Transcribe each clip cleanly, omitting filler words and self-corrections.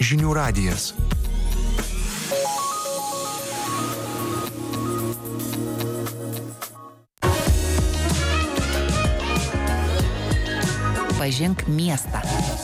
Žinių radijas. Pažink miestą.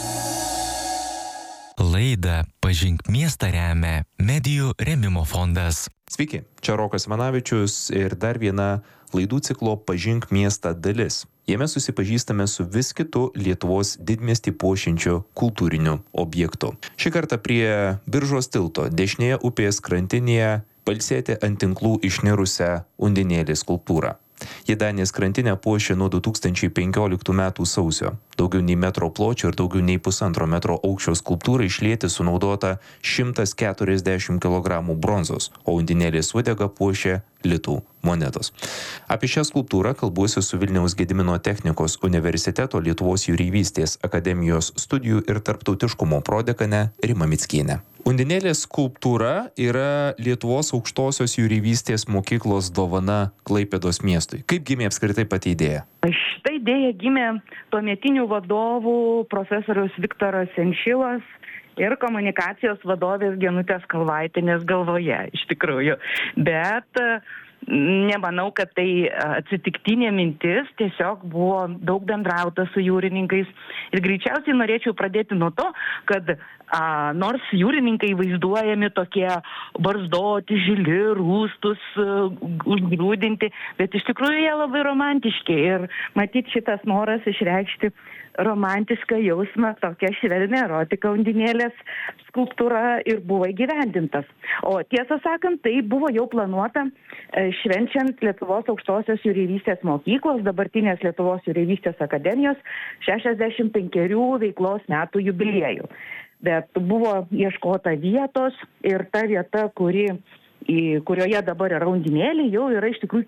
Laidą Pažink miestą remia Medijų rėmimo fondas. Sveiki, čia Rokas Vanavičius ir dar viena laidų ciklo Pažink miestą dalis. Jame susipažįstame su vis kitu Lietuvos didmiestį puošiančiu kultūriniu objektu. Šį kartą prie Biržos tilto dešinėje upės krantinėje pailsėti ant tinklų išnirusią undinėlės skulptūrą. Ji Danės krantinę puošia nuo 2015 metų sausio. Daugiau nei metro pločio ir daugiau nei 1,5 metro aukščio skulptūrai išlieti sunaudota 140 kg bronzos, o undinėlės uodegą puošia litų monetos. Apie šią skulptūrą kalbuosi su Vilniaus Gedimino technikos universiteto Lietuvos jūreivystės akademijos studijų ir tarptautiškumo prodekane Rima Mickienė. Undinėlės skulptūra yra Lietuvos aukštosios jūreivystės mokyklos dovana Klaipėdos miestui. Kaip gimė apskritai pati idėja? Šitą idėją gimė tuometinių vadovų profesorius Viktoras Senšilas ir komunikacijos vadovės Genutės Kalvaitinės galvoje, iš tikrųjų. Bet nemanau, kad tai atsitiktinė mintis, tiesiog buvo daug bendrauta su jūrininkais. Ir greičiausiai norėčiau pradėti nuo to, kad nors jūrininkai vaizduojami tokie barzdoti, žili, rūstus, užgrūdinti, bet iš tikrųjų jie labai romantiški. Ir matyt, šitas noras išreikšti romantišką jausmą, tokia švelnia erotika undinėlės skulptūra ir buvo įgyvendintas. O tiesą sakant, tai buvo jau planuota švenčiant Lietuvos aukštosios jūreivystės mokyklos, dabartinės Lietuvos jūreivystės akademijos 65 veiklos metų jubiliejų. Bet buvo ieškota vietos ir ta vieta, kurioje dabar yra undinėlė, jau yra iš tikrųjų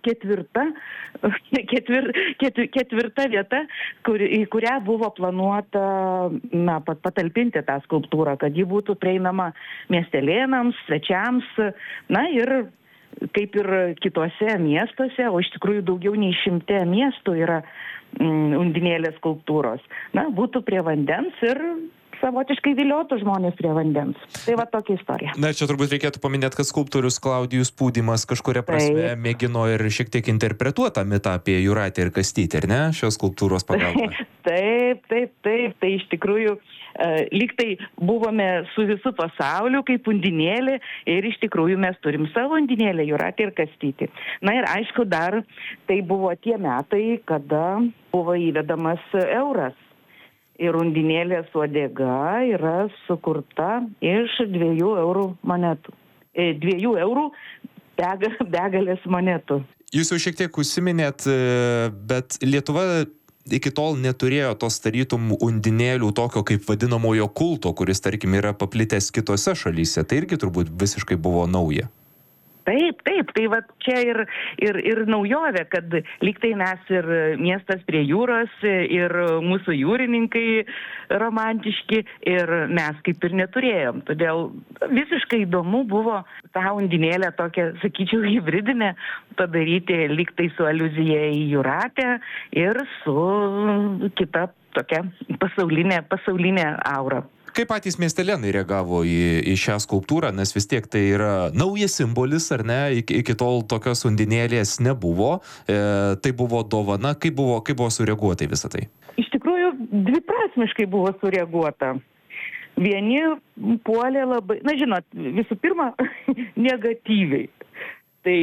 ketvirta vieta, į kurią buvo planuota patalpinti tą skulptūrą, kad ji būtų prieinama miestelėnams, svečiams, ir kaip ir kitose miestuose, o iš tikrųjų daugiau nei 100 miestų yra undinėlės skulptūros. Būtų prie vandens ir savotiškai viliotų žmonės prie vandens. Tai va tokia istorija. Na, čia turbūt reikėtų paminėti, kad skulptorius Klaudijus Pūdymas kažkuria prasme mėgino ir šiek tiek interpretuoti tą mitą apie Jūratę ir Kastytį, ar ne, šios skulptūros pagalba? Taip. Tai iš tikrųjų lyg tai buvome su visu pasauliu kaip undinėlė ir iš tikrųjų mes turim savo undinėlę Jūratę ir Kastytį. Na ir aišku, dar tai buvo tie metai, kada buvo įvedamas euras. Ir undinėlės uodega yra sukurta iš 2 eurų monetų. 2 eurų begalės monetų. Jūs jau šiek tiek užsiminėt, bet Lietuva iki tol neturėjo tos tarytum undinėlių tokio kaip vadinamojo kulto, kuris, tarkim, yra paplitęs kitose šalyse. Tai irgi turbūt visiškai buvo nauja. Taip, tai va čia ir naujovė, kad lyg tai mes ir miestas prie jūros, ir mūsų jūrininkai romantiški, ir mes kaip ir neturėjom. Todėl visiškai įdomu buvo tą undinėlę tokią, sakyčiau, hibridinę padaryti lyg tai su aliuzija į Jūratę ir su kita tokia pasaulinė aura. Kaip patys miestelėnai reagavo į šią skulptūrą, nes vis tiek tai yra naujas simbolis, ar ne? Iki tol tokios undinėlės nebuvo, tai buvo dovana. Kaip buvo sureaguota į visą tai? Iš tikrųjų, dviprasmiškai buvo sureaguota. Vieni puolė labai, visų pirma, negatyviai. Tai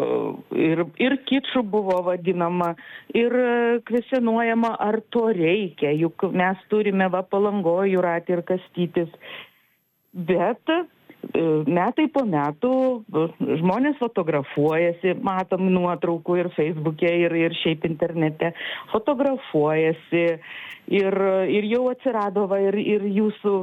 ir kiču buvo vadinama, ir kvestionuojama, ar to reikia, juk mes turime Palangoje Jūratė ir Kastytis. Bet metai po metų žmonės fotografuojasi, matom nuotraukų ir Facebook'e, ir šiaip internete, fotografuojasi, ir jau atsirado ir jūsų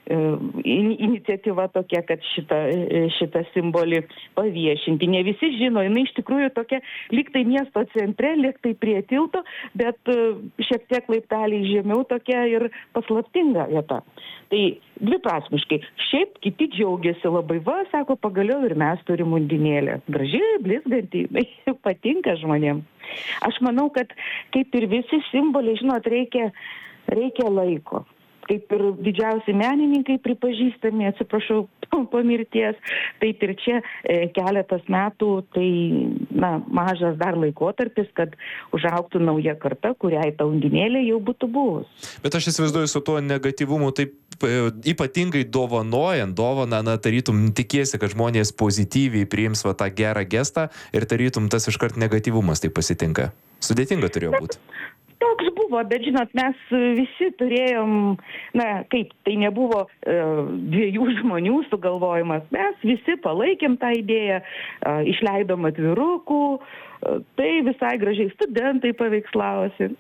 iniciatyva tokia, kad šitą simbolį paviešinti. Ne visi žino, jinai iš tikrųjų tokia lyg tai miesto centre, lyg tai prie tilto, bet šiek tiek laipteliai žemiau tokia ir paslaptinga vieta. Tai dviprasmiškai. Šiaip kiti džiaugiasi labai, sako, pagaliau ir mes turim undinėlę. Gražiai, blizganti, patinka žmonėm. Aš manau, kad kaip ir visi simboliai, žinot, reikia laiko. kaip ir didžiausi menininkai pripažįstami, atsiprašau, po mirties, taip ir čia keletas metų, tai mažas dar laikotarpis, kad užaugtų nauja karta, kuriai ta undinėlė jau būtų buvus. Bet aš įsivaizduoju su tuo negatyvumu, taip ypatingai dovanojant dovaną, tarytum tikiesi, kad žmonės pozityviai priims tą gerą gestą ir tarytum tas iškart negatyvumas taip pasitinka. Sudėtinga turėjo būti. Toks buvo, bet žinot, mes visi turėjom, tai nebuvo dviejų žmonių sugalvojimas, mes visi palaikėm tą idėją, išleidom atvirukų, tai visai gražiai studentai paveikslavosi.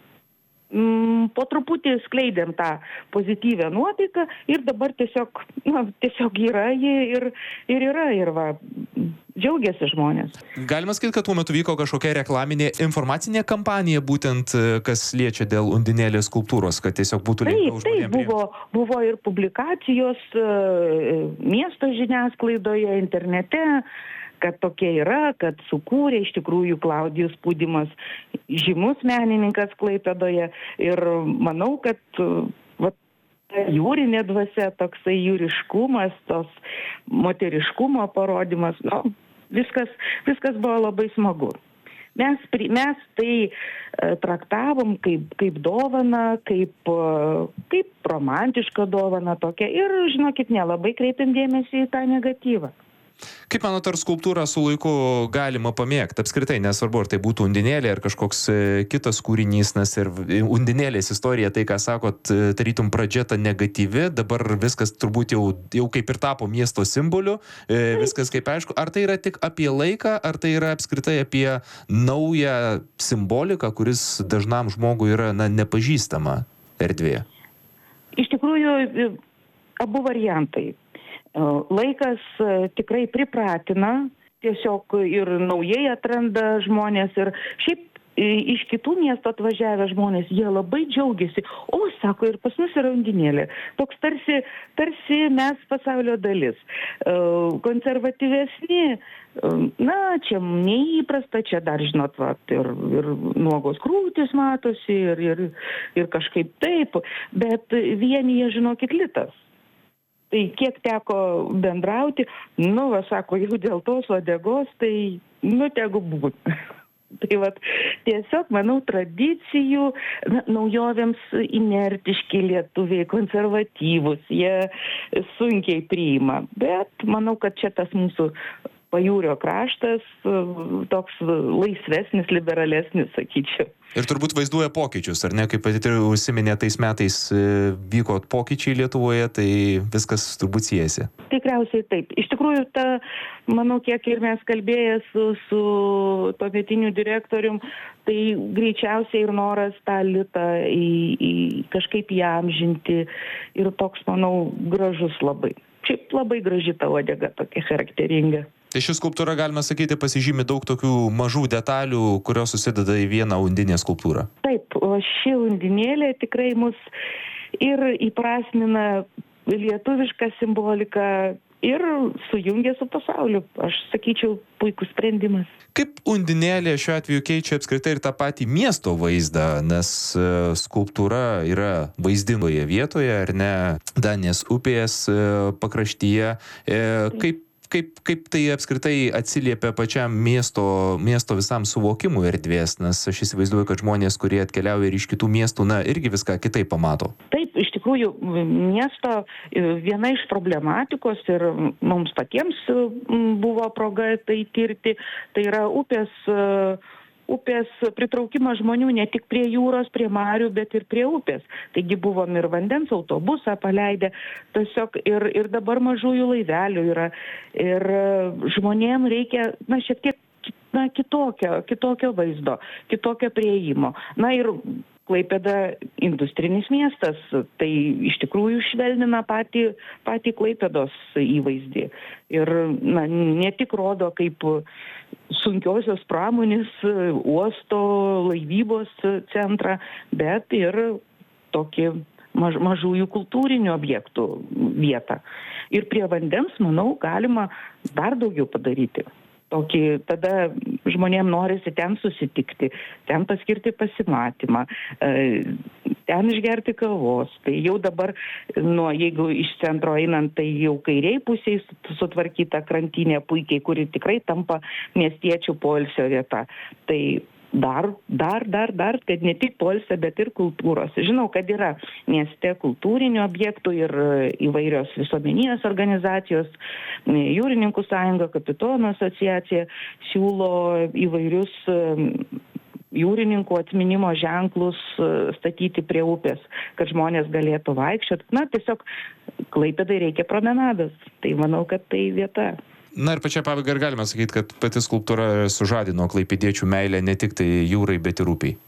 Po truputį skleidėm tą pozityvę nuotaiką ir dabar tiesiog yra ji ir yra ir džiaugiasi žmonės. Galima sakyti, kad tuo metu vyko kažkokia reklaminė informacinė kampanija, būtent kas liečia dėl undinėlės skulptūros, kad tiesiog būtų lengviau žmonėms priimti. Taip, buvo ir publikacijos miesto žiniasklaidoje, internete, kad tokia yra, kad sukūrė iš tikrųjų Klaudijus Pūdymas, žymus menininkas Klaipėdoje. Ir manau, kad jūrinė dvasia, toksai jūriškumas, tos moteriškumo parodimas, viskas buvo labai smagu. Mes tai traktavom kaip dovaną, kaip romantišką dovaną tokią ir, žinokit, nelabai kreipiam dėmesį į tą negatyvą. Kaip manot, ar skulptūrą su laiku galima pamėgti? Apskritai, nesvarbu, ar tai būtų undinėlė, ar kažkoks kitas kūrinys, nes ir undinėlės istorija, tai ką sakot, tarytum pradžia ta negatyvi, dabar viskas turbūt jau kaip ir tapo miesto simboliu, viskas kaip aišku. Ar tai yra tik apie laiką, ar tai yra apskritai apie naują simboliką, kuris dažnam žmogui yra nepažįstama erdvė? Iš tikrųjų, abu variantai. Laikas tikrai pripratina, tiesiog ir naujai atranda žmonės ir šiaip iš kitų miestų atvažiavę žmonės, jie labai džiaugiasi. Sako, ir pas mus yra undinėlė. Toks tarsi mes pasaulio dalis. Konservatyvesni, čia neįprasta, čia dar, žinot, ir nuogos krūtis matosi ir kažkaip taip, bet vienyje, žinokit, litas. Tai kiek teko bendrauti, sako, jau dėl tos uodegos, tai, tegu būt. Tai tiesiog, manau, tradicijų naujovėms inertiški lietuviai, konservatyvūs, jie sunkiai priima. Bet manau, kad čia tas mūsų pajūrio kraštas toks laisvesnis, liberalesnis, sakyčiau. Ir turbūt vaizduoja pokyčius, ar ne? Kaip pati užsiminė, tais metais vyko pokyčiai Lietuvoje, tai viskas turbūt siejasi. Tikriausiai taip. Iš tikrųjų, manau, kiek ir mes kalbėję su tuometiniu direktorium, tai greičiausiai ir noras tą litą kažkaip įamžinti ir toks, manau, gražus labai. Šiaip labai graži ta uodega, tokia charakteringa. Tai ši skulptūra, galima sakyti, pasižymi daug tokių mažų detalių, kurios susideda į vieną undinės skulptūrą. Taip, o ši undinėlė tikrai mus ir įprasmina lietuvišką simboliką ir sujungia su pasauliu. Aš sakyčiau, puikus sprendimas. Kaip undinėlė šiuo atveju keičia apskritai ir tą patį miesto vaizdą, nes skulptūra yra vaizdingoje vietoje, ar ne, Danės upės pakraštyje. Kaip tai apskritai atsiliepia pačiam miesto visam suvokimui erdvės, nes aš įsivaizduoju, kad žmonės, kurie atkeliauja ir iš kitų miestų, irgi viską kitaip pamato. Taip, iš tikrųjų, miesto viena iš problematikos ir mums patiems buvo proga tai tirti, tai yra upės pritraukimas žmonių ne tik prie jūros, prie marių, bet ir prie upės. Taigi buvom ir vandens autobusą paleidę, tiesiog ir dabar mažųjų laivelių yra. Ir žmonėm reikia, šiek tiek kitokio vaizdo, kitokio priėjimo. Ir Klaipėda industrinis miestas, tai iš tikrųjų švelnina patį Klaipėdos įvaizdį. Ir ne tik rodo kaip sunkiosios pramonės uosto laivybos centrą, bet ir tokį mažųjų kultūrinių objektų vietą. Ir prie vandens, manau, galima dar daugiau padaryti. tokį, tada žmonėm norisi ten susitikti, ten paskirti pasimatymą, ten išgerti kavos. Tai jau dabar, jeigu iš centro einant, tai jau kairiai pusiai sutvarkyta krantinė puikiai, kuri tikrai tampa miestiečių poilsio vieta. Tai dar, kad ne tik poilsio, bet ir kultūros. Žinau, kad yra mieste kultūrinių objektų ir įvairios visuomeninės organizacijos, Jūrininkų sąjunga, Kapitonų asociacija siūlo įvairius jūrininkų atminimo ženklus statyti prie upės, kad žmonės galėtų vaikščioti. Tiesiog Klaipėdai reikia promenados. Tai manau, kad tai vieta. Na ir pačią pabaigą ir galima sakyti, kad pati skulptūra sužadino klaipėdiečių meilę ne tik tai jūrai, bet ir upiai.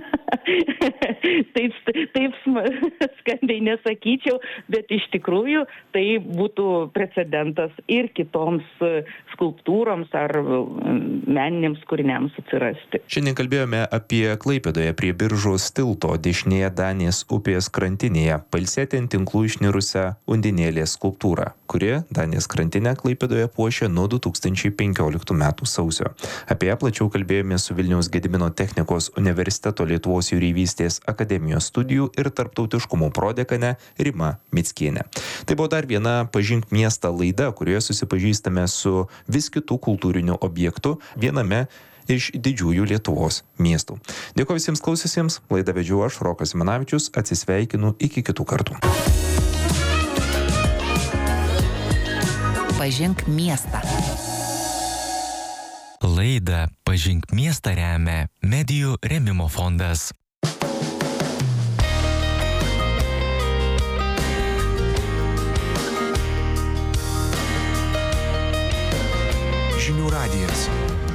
Taip skambiai nesakyčiau, bet iš tikrųjų tai būtų precedentas ir kitoms skulptūroms ar meniniams kūriniams atsirasti. Šiandien kalbėjome apie Klaipėdoje prie Biržos tilto dešinėje Danės upės krantinėje pailsėti ant tinklų išnirusią undinėlės skulptūrą, kuri Danės krantinę Klaipėdoje puošia nuo 2015 metų sausio. Apie ją plačiau kalbėjome su Vilniaus Gedimino technikos universiteto Lietuvos jūreivystės akademijos studijų ir tarptautiškumo prodekane Rima Mickiene. Tai buvo dar viena Pažink miestą laida, kurioje susipažįstame su vis kitų kultūrinių objektų viename iš didžiųjų Lietuvos miestų. Dėkoju visiems klausiusiems, laidą vedžiau aš, Rokas Simanavičius, atsisveikinu iki kitų kartų. Pažink miestą. Laidą Pažink miestą remia Medijų rėmimo fondas. Žinių radijas.